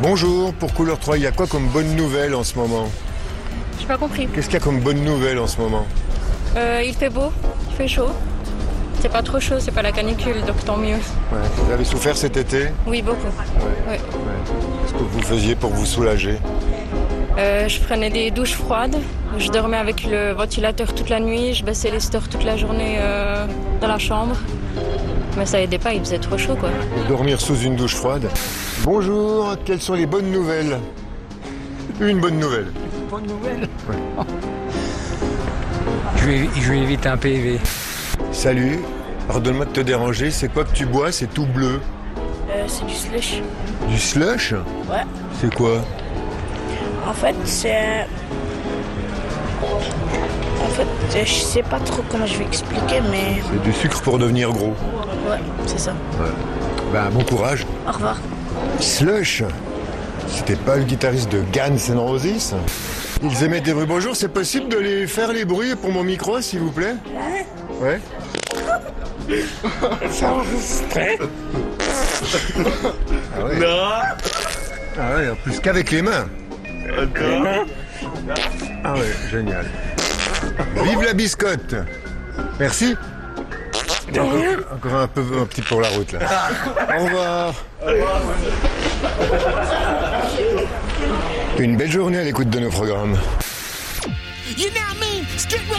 Bonjour, pour Couleur 3, il y a quoi comme bonne nouvelle en ce moment? J'ai pas compris. Qu'est-ce qu'il y a comme bonne nouvelle en ce moment? Il fait beau, il fait chaud. C'est pas trop chaud, c'est pas la canicule, donc tant mieux. Ouais. Vous avez souffert cet été? Oui, beaucoup. Ouais. Ouais. Qu'est-ce que vous faisiez pour vous soulager? Je prenais des douches froides, je dormais avec le ventilateur toute la nuit, je baissais les stores toute la journée dans la chambre. Mais ça aidait pas, il faisait trop chaud quoi. Dormir sous une douche froide. Bonjour, quelles sont les bonnes nouvelles? Une bonne nouvelle. Bonne nouvelle. Ouais. Je vais éviter un PV. Salut, pardonne-moi de te déranger, c'est quoi que tu bois? C'est tout bleu. C'est du slush. Du slush? Ouais. C'est quoi? En fait, je sais pas trop comment je vais expliquer, mais C'est du sucre pour devenir gros. ouais, c'est ça. Ben, bon courage. Au revoir. Slush, c'était pas le guitariste de Guns N' Roses? Ils émettent des bruits. Bonjour, c'est possible de les faire les bruits pour mon micro, s'il vous plaît? Ouais. C'est enregistré. Ah ouais. Ah ouais, en plus qu'avec les mains. Ah ouais, génial. Vive la biscotte. Merci. Encore un petit pour la route là. Au revoir. Une belle journée à l'écoute de nos programmes. You know what I mean? Skid Row